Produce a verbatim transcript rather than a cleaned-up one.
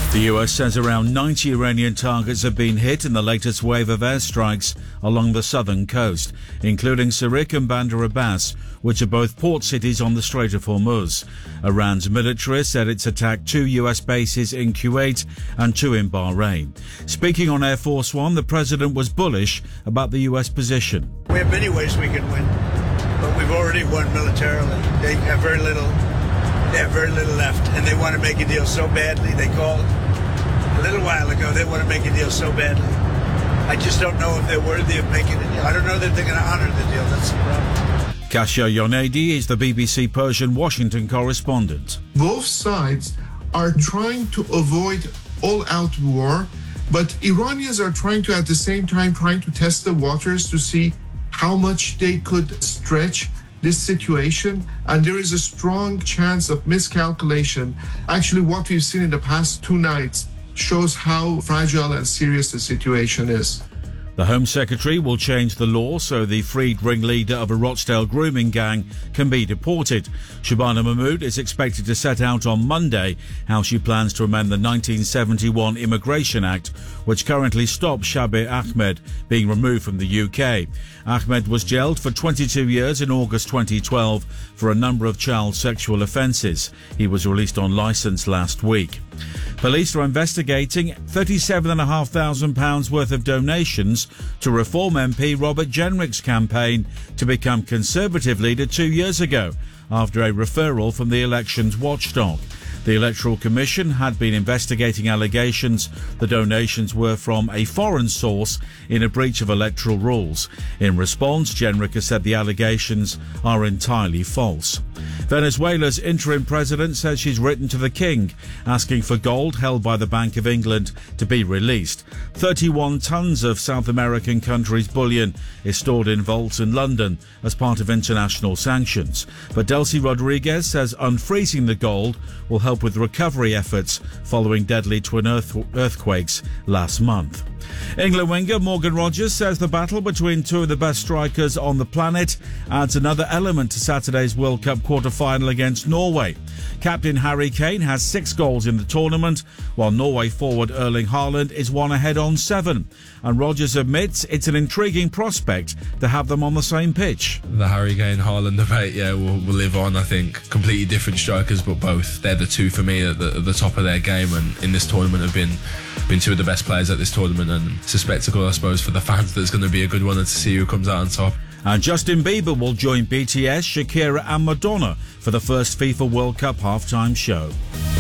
The U S says around ninety Iranian targets have been hit in the latest wave of airstrikes along the southern coast, including Sirik and Bandar Abbas, which are both port cities on the Strait of Hormuz. Iran's military said it's attacked two U S bases in Kuwait and two in Bahrain. Speaking on Air Force One, the president was bullish about the U S position. We have many ways we can win, but we've already won militarily. They have very little, they have very little left, and they want to make a deal so badly. They called a little while ago. They want to make a deal so badly. I just don't know if they're worthy of making a deal. I don't know that they're going to honor the deal. That's the problem. Kasia Yonedi is the B B C Persian Washington correspondent. Both sides are trying to avoid all-out war, but Iranians are trying to, at the same time, trying to test the waters to see how much they could stretch this situation, and there is a strong chance of miscalculation. Actually, what we've seen in the past two nights shows how fragile and serious the situation is. The Home Secretary will change the law so the freed ringleader of a Rochdale grooming gang can be deported. Shabana Mahmood is expected to set out on Monday how she plans to amend the nineteen seventy-one Immigration Act, which currently stops Shabir Ahmed being removed from the U K. Ahmed was jailed for twenty-two years in August twenty twelve for a number of child sexual offences. He was released on licence last week. Police are investigating thirty-seven thousand five hundred pounds worth of donations to Reform M P Robert Jenrick's campaign to become Conservative leader two years ago, after a referral from the elections watchdog. The Electoral Commission had been investigating allegations the donations were from a foreign source in a breach of electoral rules. In response, Jenrick has said the allegations are entirely false. Venezuela's interim president says she's written to the king asking for gold held by the Bank of England to be released. thirty-one tons of South American country's bullion is stored in vaults in London as part of international sanctions. But Delcy Rodriguez says unfreezing the gold will help with recovery efforts following deadly twin earth- earthquakes last month. England winger Morgan Rogers says the battle between two of the best strikers on the planet adds another element to Saturday's World Cup quarter-final against Norway. Captain Harry Kane has six goals in the tournament, while Norway forward Erling Haaland is one ahead on seven. And Rogers admits it's an intriguing prospect to have them on the same pitch. The Harry Kane Haaland debate, yeah, will, will live on, I think. Completely different strikers, but both. They're the two for me at the, at the top of their game, and in this tournament have been been two of the best players at this tournament, and it's a spectacle, I suppose, for the fans. That's going to be a good one to see who comes out on top. And Justin Bieber will join B T S, Shakira and Madonna for the first FIFA World Cup halftime show.